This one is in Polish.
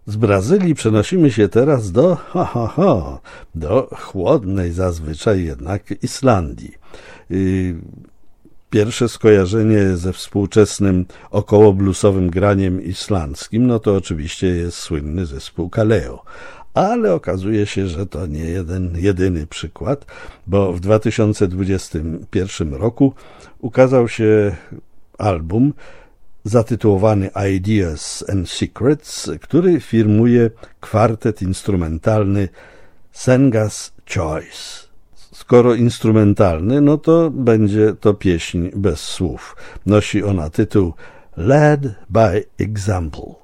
Z Brazylii przenosimy się teraz do chłodnej zazwyczaj jednak Islandii. Pierwsze skojarzenie ze współczesnym okołobluesowym graniem islandzkim, no to oczywiście jest słynny zespół Kaleo. Ale okazuje się, że to nie jedyny przykład, bo w 2021 roku ukazał się album zatytułowany Ideas and Secrets, który firmuje kwartet instrumentalny Senga's Choice. Skoro instrumentalny, no to będzie to pieśń bez słów. Nosi ona tytuł Led by Example.